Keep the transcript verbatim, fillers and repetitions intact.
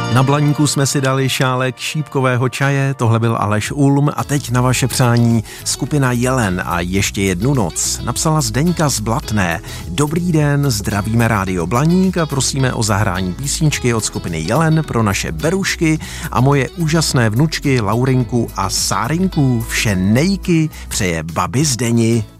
Na Blaníku jsme si dali šálek šípkového čaje, tohle byl Aleš Ulm a teď na vaše přání skupina Jelen a ještě jednu noc. Napsala Zdeňka z Blatné. Dobrý den, zdravíme Rádio Blaník a prosíme o zahrání písničky od skupiny Jelen pro naše berušky a moje úžasné vnučky Laurinku a Sárinku. Vše nejky přeje babi Zdeni.